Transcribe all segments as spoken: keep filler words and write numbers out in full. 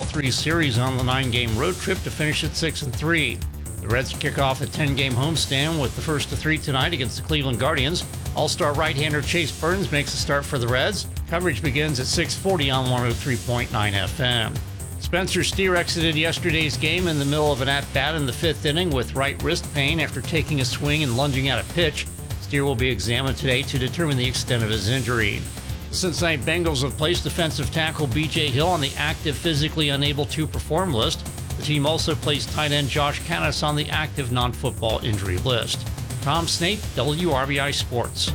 three series on the nine-game road trip to finish at six and three. The Reds kick off a ten-game homestand with the first of three tonight against the Cleveland Guardians. All-star right-hander Chase Burns makes a start for the Reds. Coverage begins at six forty on one oh three point nine F M. Spencer Steer exited yesterday's game in the middle of an at-bat in the fifth inning with right wrist pain after taking a swing and lunging at a pitch. Steer will be examined today to determine the extent of his injury. The Cincinnati Bengals have placed defensive tackle B J Hill on the active physically unable to perform list. The team also placed tight end Josh Canis on the active non-football injury list. Tom Snape, W R B I Sports.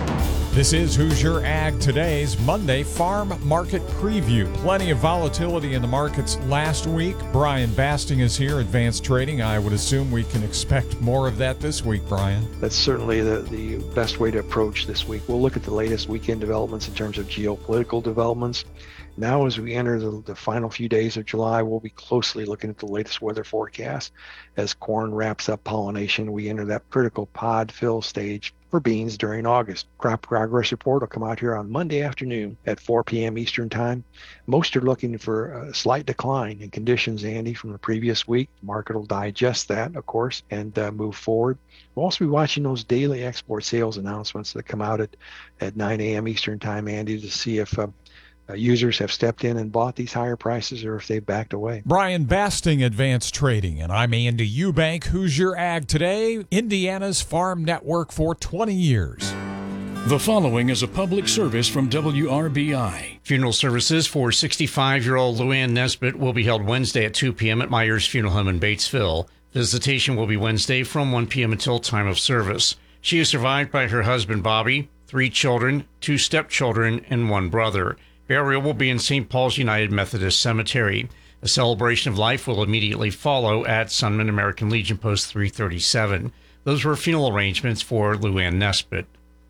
This is Hoosier Ag Today's Monday Farm Market Preview. Plenty of volatility in the markets last week. Brian Basting is here, Advanced Trading. I would assume we can expect more of that this week, Brian. That's certainly the, the best way to approach this week. We'll look at the latest weekend developments in terms of geopolitical developments. Now, as we enter the, the final few days of July, we'll be closely looking at the latest weather forecast. As corn wraps up pollination, we enter that critical pod fill stage for beans during August. Crop progress report will come out here on Monday afternoon at four p.m. Eastern time. Most are looking for a slight decline in conditions, Andy, from the previous week. The market will digest that, of course, and uh, move forward. We'll also be watching those daily export sales announcements that come out at, at nine a.m. Eastern time, Andy, to see if uh, Uh, users have stepped in and bought these higher prices or if they've backed away. Brian Basting, Advanced Trading, and I'm Andy Eubank. Hoosier Ag Today, Indiana's farm network for twenty years. The following is a public service from W R B I. Funeral services for sixty-five-year-old Luann Nesbitt will be held Wednesday at two p.m. at Myers Funeral Home in Batesville. Visitation will be Wednesday from one p.m. until time of service. She is survived by her husband Bobby, three children, two stepchildren, and one brother. Burial will be in Saint Paul's United Methodist Cemetery. A celebration of life will immediately follow at Sunman American Legion Post three thirty-seven. Those were funeral arrangements for Luann Nesbitt.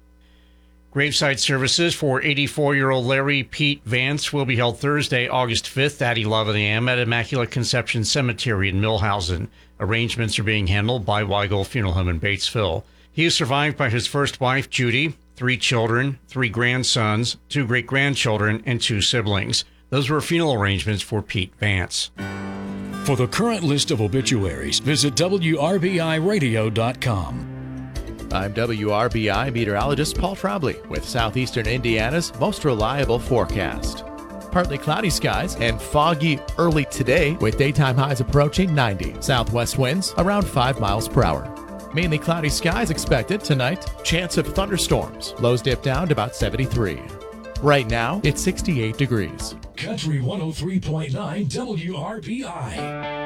Graveside services for eighty-four-year-old Larry Pete Vance will be held Thursday, August fifth at eleven a.m. at Immaculate Conception Cemetery in Millhausen. Arrangements are being handled by Weigel Funeral Home in Batesville. He is survived by his first wife, Judy, three children, three grandsons, two great-grandchildren, and two siblings. Those were funeral arrangements for Pete Vance. For the current list of obituaries, visit W R B I radio dot com. I'm W R B I meteorologist Paul Trombley with Southeastern Indiana's most reliable forecast. Partly cloudy skies and foggy early today with daytime highs approaching ninety. Southwest winds around five miles per hour. Mainly cloudy skies expected tonight. Chance of thunderstorms. Lows dip down to about seventy-three. Right now, it's sixty-eight degrees. Country one oh three point nine W R B I.